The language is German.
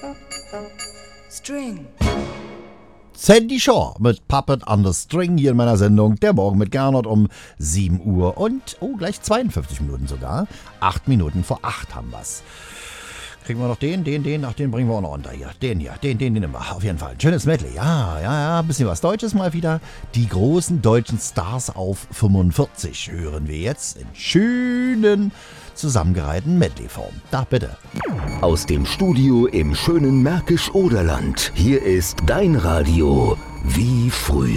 String. Sandy Shaw mit Puppet on the String hier in meiner Sendung Der Morgen mit Gernot um 7 Uhr und, gleich 52 Minuten sogar. 8 Minuten vor 8 haben wir's. Kriegen wir noch den, ach, den bringen wir auch noch unter hier. Den nehmen wir, auf jeden Fall. Ein schönes Medley, ja, ein bisschen was Deutsches mal wieder. Die großen deutschen Stars auf 45 hören wir jetzt in schönen, zusammengereihten Medley-Form. Da bitte. Aus dem Studio im schönen Märkisch-Oderland. Hier ist dein Radio wie früher.